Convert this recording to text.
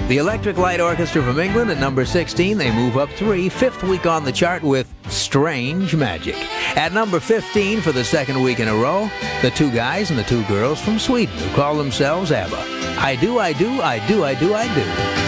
The Electric Light Orchestra from England at number 16. They move up 3, fifth week on the chart with Strange Magic. At number 15 for the second week in a row, the two guys and the two girls from Sweden who call themselves ABBA. I do, I do, I do, I do, I do.